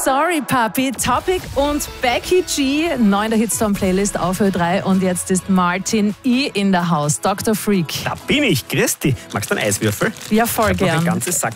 Sorry Papi, Topic und Becky G, neu in der Hitstorm-Playlist auf Ö3 und jetzt ist Martin E. in der Haus, Dr. Freak. Da bin ich, grüß dich. Magst du einen Eiswürfel? Ja, voll Ich hab noch gern. ein ganzes Sack